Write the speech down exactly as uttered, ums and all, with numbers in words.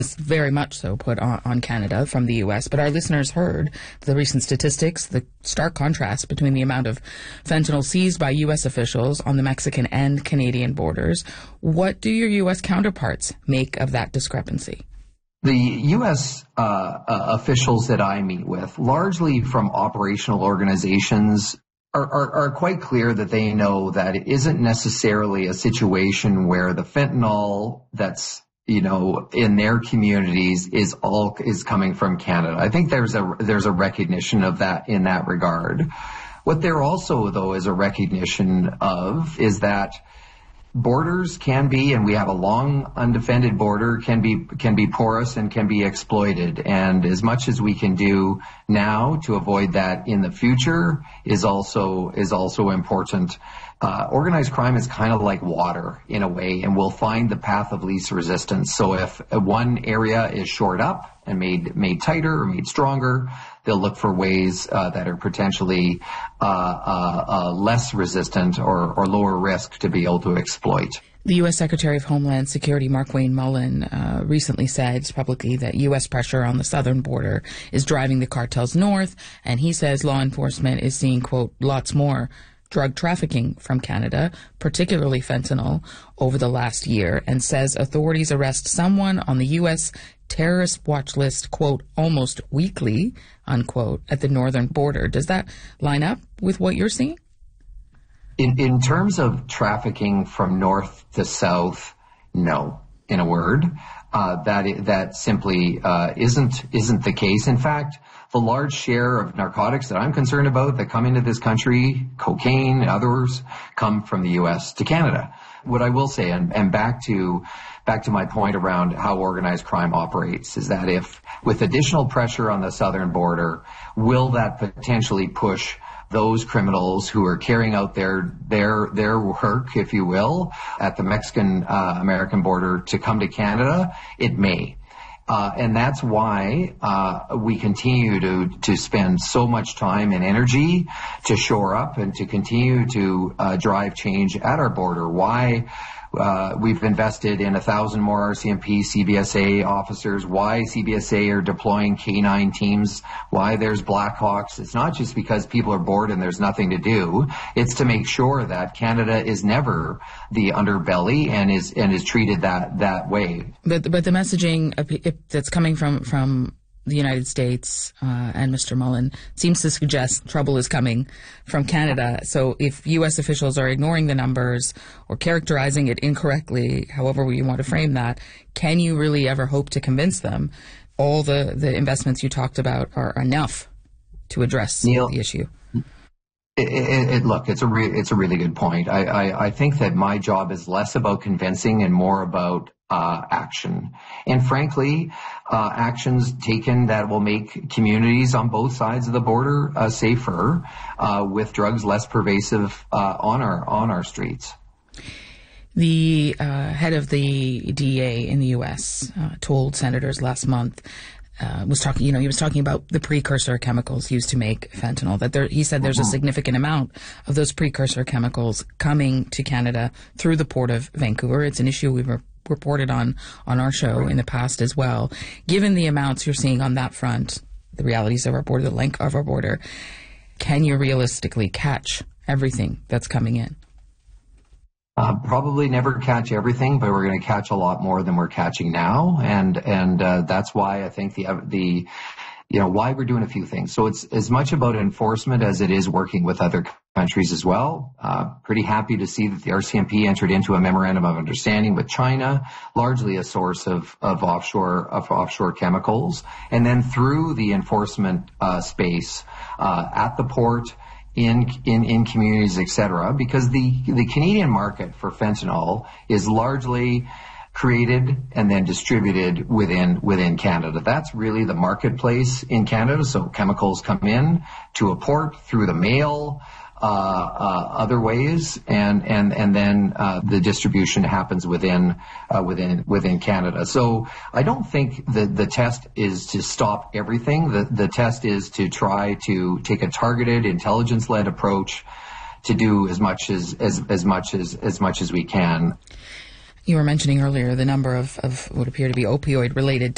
is very much so put on, on Canada from the U S, but our listeners heard the recent statistics, the stark contrast between the amount of fentanyl seized by U S officials on the Mexican and Canadian borders. What do your U S counterparts make of that discrepancy? The U S uh, uh, officials that I meet with, largely from operational organizations, Are, are, are quite clear that they know that it isn't necessarily a situation where the fentanyl that's, you know, in their communities is all is coming from Canada. I think there's a there's a recognition of that in that regard. What there also, though, is a recognition of is that borders can be, and we have a long undefended border, can be can be porous and can be exploited. And as much as we can do now to avoid that in the future is also is also important. Uh, organized crime is kind of like water in a way, and we'll find the path of least resistance. So if one area is shored up and made made tighter or made stronger, they'll look for ways uh, that are potentially uh, uh, uh, less resistant or, or lower risk to be able to exploit. The U S Secretary of Homeland Security, Markwayne Mullin, uh, recently said publicly that U S pressure on the southern border is driving the cartels north, and he says law enforcement is seeing, quote, lots more drug trafficking from Canada, particularly fentanyl, over the last year, and says authorities arrest someone on the U S terrorist watch list, quote, almost weekly, unquote, at the northern border. Does that line up with what you're seeing? In, in terms of trafficking from north to south, no, in a word. Uh, that that simply uh, isn't isn't the case. In fact, the large share of narcotics that I'm concerned about that come into this country, cocaine, others, come from the U S to Canada. What I will say, and, and back to back to my point around how organized crime operates, is that if with additional pressure on the southern border, will that potentially push those criminals who are carrying out their their their work, if you will, at the Mexican uh, American border to come to Canada? It may. Uh, and that's why uh, we continue to, to spend so much time and energy to shore up and to continue to uh, drive change at our border. Why uh, we've invested in a thousand more R C M P, C B S A officers, why C B S A are deploying K nine teams, why there's Blackhawks. It's not just because people are bored and there's nothing to do. It's to make sure that Canada is never the underbelly and is and is treated that that way. But but the messaging that's coming from from the United States uh, and Mister Mullin seems to suggest trouble is coming from Canada. So if U S officials are ignoring the numbers or characterizing it incorrectly, however you want to frame that, can you really ever hope to convince them all the, the investments you talked about are enough to address Neil, the issue? It, it, it, look, it's a re- it's a really good point. I, I, I think that my job is less about convincing and more about uh, action. And frankly, uh, actions taken that will make communities on both sides of the border uh, safer, uh, with drugs less pervasive uh, on our on our streets. The uh, head of the D E A in the U S uh, told senators last month. Uh, was talking, you know, he was talking about the precursor chemicals used to make fentanyl. That there, he said there's a significant amount of those precursor chemicals coming to Canada through the port of Vancouver. It's an issue we've re- reported on on our show in the past as well. Given the amounts you're seeing on that front, the realities of our border, the length of our border, can you realistically catch everything that's coming in? Uh, probably never catch everything, but we're going to catch a lot more than we're catching now, and and uh, that's why I think the the you know why we're doing a few things. So it's as much about enforcement as it is working with other countries as well. Uh, pretty happy to see that the R C M P entered into a memorandum of understanding with China, largely a source of of offshore of offshore chemicals, and then through the enforcement uh, space uh, at the port. In, in, in communities, et cetera, because the, the Canadian market for fentanyl is largely created and then distributed within, within Canada. That's really the marketplace in Canada. So chemicals come in to a port through the mail, uh, uh, other ways, and, and, and then, uh, the distribution happens within, uh, within, within Canada. So I don't think the, the test is to stop everything. The, the test is to try to take a targeted, intelligence-led approach to do as much as, as, as much as, as much as we can. You were mentioning earlier the number of, of what appear to be opioid-related